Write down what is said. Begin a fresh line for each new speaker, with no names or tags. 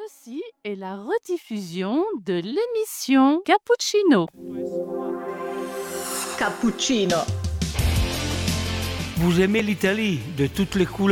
Ceci est la rediffusion de l'émission Cappuccino.
Cappuccino.
Vous aimez l'Italie de toutes les couleurs?